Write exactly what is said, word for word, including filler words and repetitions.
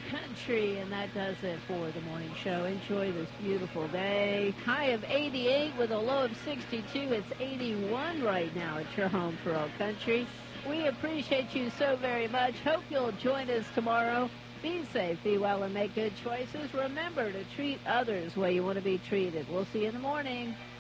Country, and that does it for the morning show. Enjoy this beautiful day. High of eighty-eight with a low of sixty-two. It's eighty-one right now at your home for All Country. We appreciate you so very much. Hope you'll join us tomorrow. Be safe, be well, and make good choices. Remember to treat others the way you want to be treated. We'll see you in the morning.